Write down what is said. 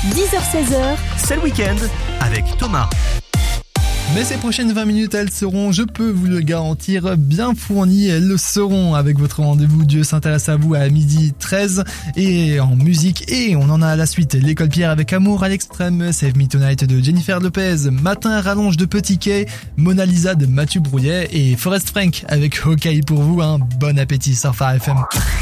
10h-16h, C'est le week-end avec Thomas. Mais ces prochaines 20 minutes, elles seront, je peux vous le garantir, bien fournies. Elles le seront avec votre rendez-vous Dieu s'intéresse à vous à 12h13 et en musique. Et on en a à la suite l'école Pierre avec Amour à l'extrême, Save Me Tonight de Jennifer Lopez, Matin rallonge de Petit Quai, Mona Lisa de Mathieu Brouillet et Forest Frank avec Hawkeye pour vous. Un bon appétit sur Phare FM.